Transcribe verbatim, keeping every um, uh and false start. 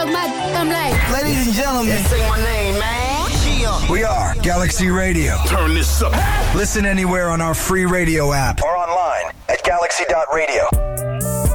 suck my I'm like, ladies and gentlemen, say my name, man. Yeah. We are Galaxy Radio. Turn this up. Listen anywhere on our free radio app or online at galaxy dot radio.